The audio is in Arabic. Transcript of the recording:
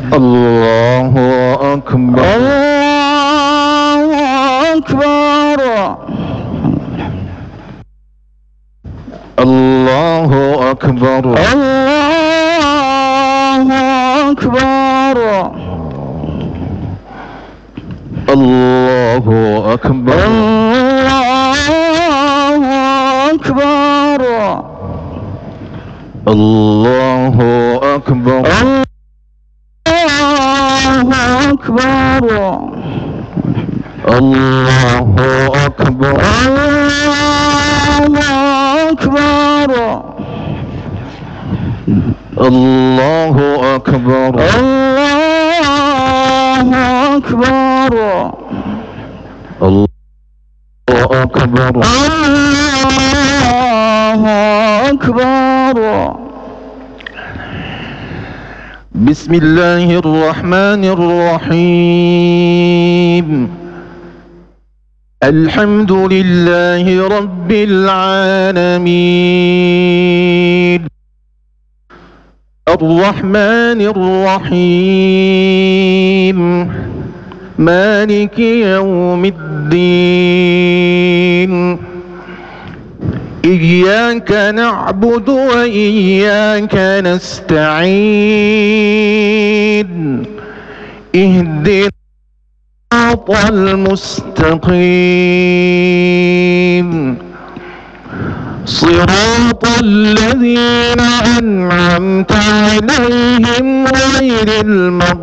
الله أكبر الله أكبر الله أكبر الله أكبر الله أكبر الله أكبر الله أكبر الله أكبر الله أكبر الله أكبر بسم الله الرحمن الرحيم الحمد لله رب العالمين الرحمن الرحيم مالك يوم الدين إياك نعبد وإياك نستعين اهدنا الصراط المستقيم صراط الذين أنعمت عليهم غير المغضوب